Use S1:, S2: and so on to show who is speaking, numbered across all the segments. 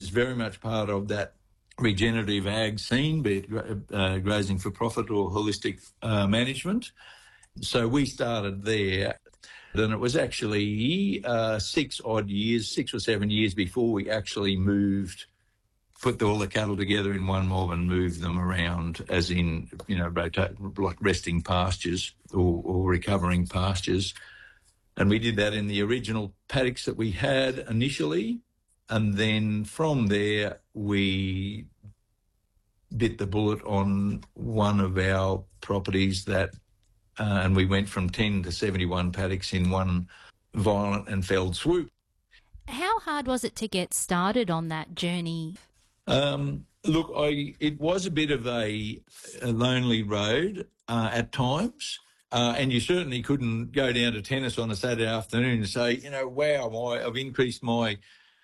S1: is very much part of that regenerative ag scene, be it grazing for profit or holistic management. So we started there. And it was actually 6 or 7 years before we actually put all the cattle together in one mob and moved them around, as in, rotate, like resting pastures or recovering pastures. And we did that in the original paddocks that we had initially. And then from there, we bit the bullet on one of our properties and we went from 10 to 71 paddocks in one violent and felled swoop.
S2: How hard was it to get started on that journey?
S1: Look, it was a bit of a lonely road at times, and you certainly couldn't go down to tennis on a Saturday afternoon and say, wow, I've increased my,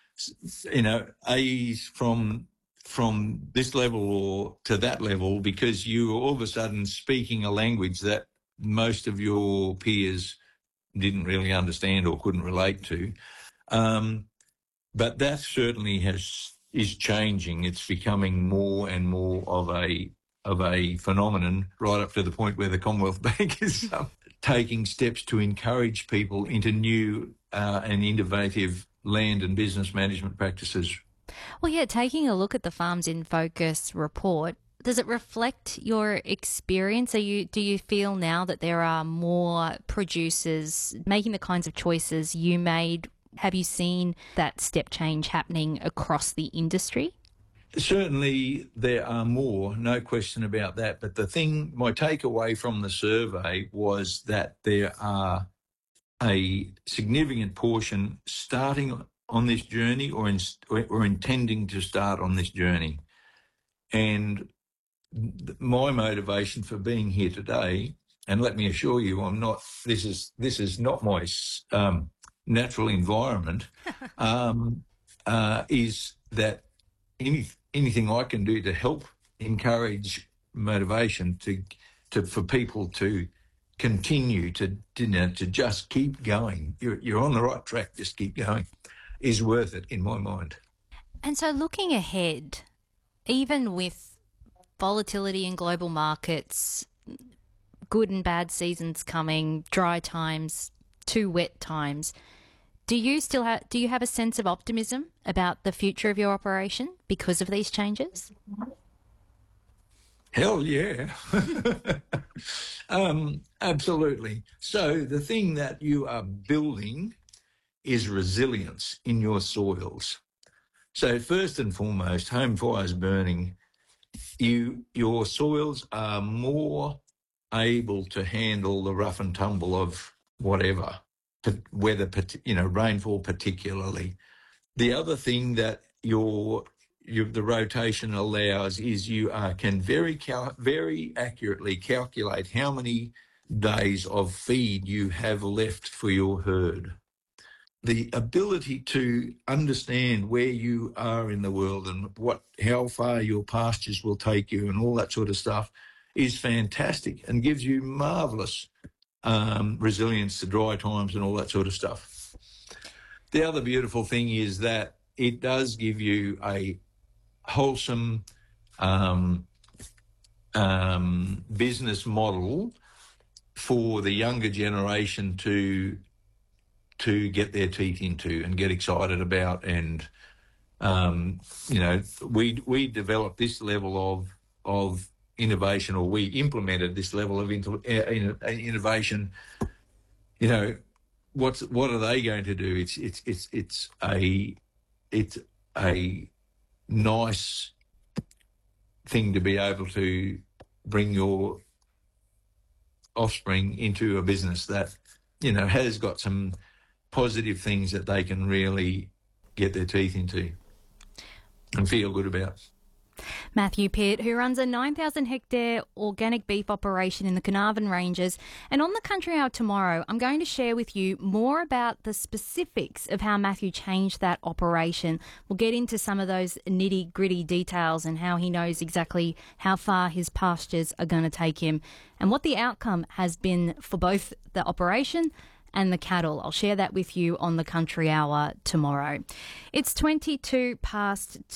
S1: A's from this level or to that level, because you were all of a sudden speaking a language that most of your peers didn't really understand or couldn't relate to. But that certainly is changing. It's becoming more and more of a phenomenon, right up to the point where the Commonwealth Bank is taking steps to encourage people into new and innovative land and business management practices.
S2: Well, yeah, taking a look at the Farms in Focus report, does it reflect your experience? Do you feel now that there are more producers making the kinds of choices you made? Have you seen that step change happening across the industry?
S1: Certainly there are more, no question about that. But my takeaway from the survey was that there are a significant portion starting on this journey or intending to start on this journey. And my motivation for being here today, and let me assure you, this is not my natural environment, is that anything I can do to help encourage motivation for people to continue to just keep going. You're on the right track. Just keep going is worth it in my mind.
S2: And so, looking ahead, even with volatility in global markets, good and bad seasons coming, dry times, too wet times, do you have a sense of optimism about the future of your operation because of these changes?
S1: Hell yeah. Absolutely. So the thing that you are building is resilience in your soils. So first and foremost, home fires burning, your soils are more able to handle the rough and tumble of whatever, weather, rainfall particularly. The other thing that the rotation allows is you can very accurately calculate how many days of feed you have left for your herd. The ability to understand where you are in the world and how far your pastures will take you and all that sort of stuff is fantastic and gives you marvellous resilience to dry times and all that sort of stuff. The other beautiful thing is that it does give you a wholesome business model for the younger generation to get their teeth into and get excited about. And, we developed this level of innovation, or we implemented this level of innovation. What are they going to do? It's a nice thing to be able to bring your offspring into a business that, has got some positive things that they can really get their teeth into and feel good about.
S2: Matthew Pitt, who runs a 9,000 hectare organic beef operation in the Carnarvon Ranges. And on the Country Hour tomorrow, I'm going to share with you more about the specifics of how Matthew changed that operation. We'll get into some of those nitty gritty details and how he knows exactly how far his pastures are going to take him and what the outcome has been for both the operation and the cattle. I'll share that with you on the Country Hour tomorrow. It's 22 past